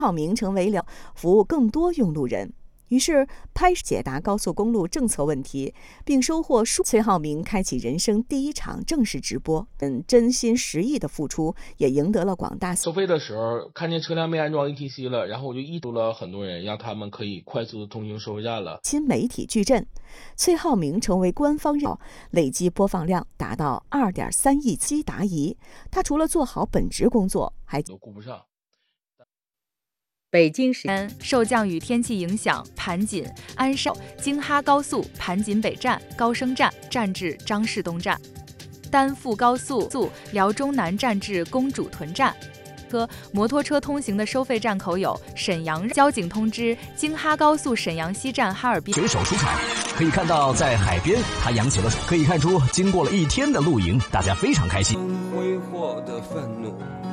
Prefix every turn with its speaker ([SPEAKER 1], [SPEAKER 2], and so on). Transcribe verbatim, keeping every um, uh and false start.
[SPEAKER 1] 浩明成为了服务更多用路人。于是拍解答高速公路政策问题，并收获数。崔浩明开启人生第一场正式直播，嗯，真心实意的付出，也赢得了广大。
[SPEAKER 2] 收费的时候看见车辆没安装 E T C 了，然后我就意图了很多人，让他们可以快速的通行收费站了。
[SPEAKER 1] 新媒体矩阵，崔浩明成为官方人，累计播放量达到 二点三亿期答疑。他除了做好本职工作，还
[SPEAKER 2] 都顾不上。
[SPEAKER 3] 北京时间
[SPEAKER 4] 受降雨天气影响，盘锦、鞍山、京哈高速盘锦北站、高升站站至张士东站，丹阜高速辽中南站至公主屯站。车摩托车通行的收费站口有沈阳交警通知京哈高速沈阳西站哈尔滨。
[SPEAKER 5] 选手出场，可以看到在海边他扬起了手，可以看出经过了一天的露营，大家非常开心。
[SPEAKER 6] 挥霍的愤怒。